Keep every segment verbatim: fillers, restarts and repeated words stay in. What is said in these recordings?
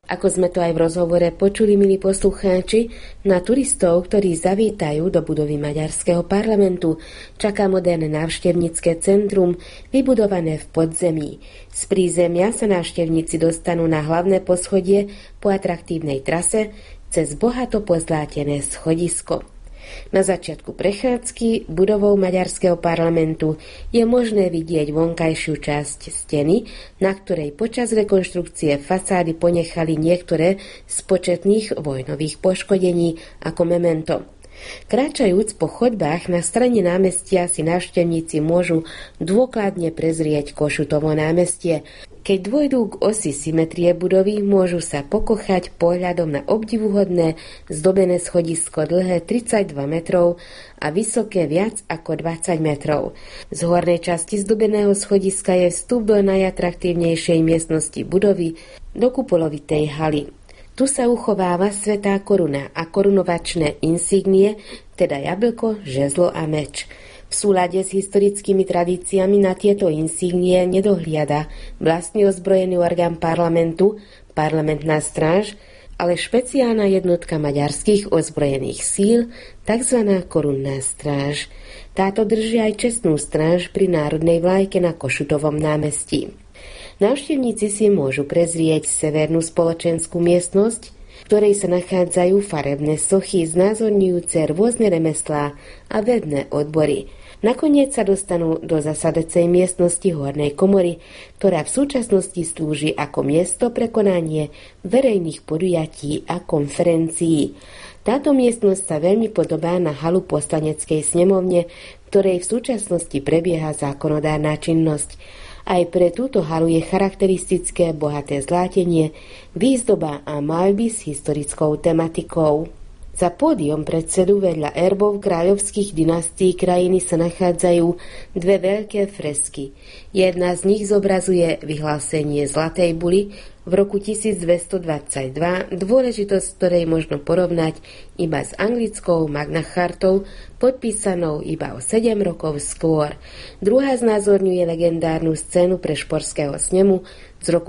Ako sme to aj v rozhovore počuli, milí poslucháči, na turistov, ktorí zavítajú do budovy maďarského parlamentu, čaká moderné návštevnícke centrum, vybudované v podzemí. Z prízemia sa návštevníci dostanú na hlavné poschodie po atraktívnej trase cez bohato pozlátené schodisko. Na začiatku prechádzky budovou maďarského parlamentu je možné vidieť vonkajšiu časť steny, na ktorej počas rekonštrukcie fasády ponechali niektoré z početných vojnových poškodení ako memento. Kráčajúc po chodbách na strane námestia si návštevníci môžu dôkladne prezrieť Kossutovo námestie. Keď dôjdu k osi symetrie budovy, môžu sa pokochať pohľadom na obdivuhodné zdobené schodisko dlhé tridsaťdva metrov a vysoké viac ako dvadsať metrov. Z hornej časti zdobeného schodiska je vstup do najatraktívnejšej miestnosti budovy, do kupolovitej haly. Tu sa uchováva svätá koruna a korunovačné insígnie, teda jablko, žezlo a meč. V súlade s historickými tradíciami na tieto insígnie nedohliada vlastne ozbrojený orgán parlamentu, parlamentná stráž, ale špeciálna jednotka maďarských ozbrojených síl, tzv. Korunná stráž. Táto drží aj čestnú stráž pri národnej vlajke na Kossutovom námestí. Návštevníci si môžu prezrieť severnú spoločenskú miestnosť, v ktorej sa nachádzajú farebné sochy znázorňujúce rôzne remeslá a vedné odbory. Nakoniec sa dostanú do zasadacej miestnosti hornej komory, ktorá v súčasnosti slúži ako miesto pre konanie verejných podujatí a konferencií. Táto miestnosť sa veľmi podobá na halu poslaneckej snemovne, ktorej v súčasnosti prebieha zákonodárna činnosť. Aj pre túto halu je charakteristické bohaté zlátenie, výzdoba a maľby s historickou tematikou. Za pódium predsedu vedľa erbov kráľovských dynastií krajiny sa nachádzajú dve veľké fresky. Jedna z nich zobrazuje vyhlásenie Zlatej buly v roku tisícdvestodvadsaťdva, dôležitosť ktorej možno porovnať iba s anglickou Magna Chartou, podpísanou iba o sedem rokov skôr. Druhá znázorňuje legendárnu scénu prešporského snemu z roku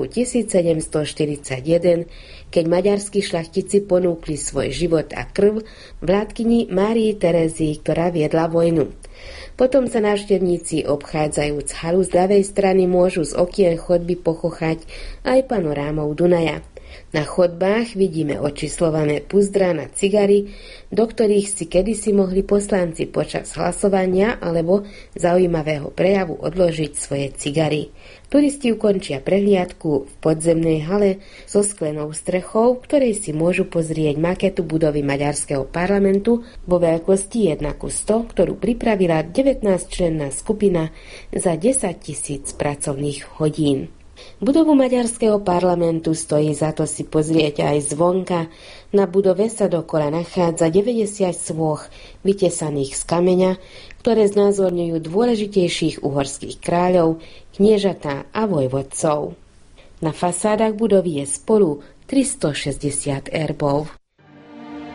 tisícsedemstoštyridsaťjeden, keď maďarskí šľachtici ponúkli svoj život a krv vládkyni Márii Terézii, ktorá viedla vojnu. Potom sa návštevníci obchádzajúc halu z ľavej strany môžu z okien chodby pochochať aj panorámou Dunaja. Na chodbách vidíme očíslované puzdra na cigary, do ktorých si kedysi mohli poslanci počas hlasovania alebo zaujímavého prejavu odložiť svoje cigary. Turisti ukončia prehliadku v podzemnej hale so sklenou strechou, v ktorej si môžu pozrieť maketu budovy maďarského parlamentu vo veľkosti jeden ku sto, ktorú pripravila devätnásťčlenná skupina za desaťtisíc pracovných hodín. Budovu maďarského parlamentu stojí za to si pozrieť aj zvonka. Na budove sa dokola nachádza deväťdesiat sôch vytesaných z kameňa, ktoré znázorňujú dôležitejších uhorských kráľov, kniežatá a vojvodcov. Na fasádach budovy je spolu tristošesťdesiat erbov.